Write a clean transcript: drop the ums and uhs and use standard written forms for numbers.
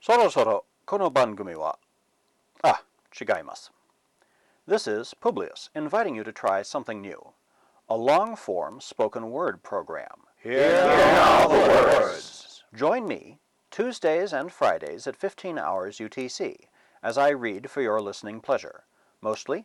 そろそろこの番組は、違います。This is Publius inviting you to try something new. A long-form spoken word program. Here are the words. Join me Tuesdays and Fridays at 15 hours UTC as I read for your listening pleasure, mostly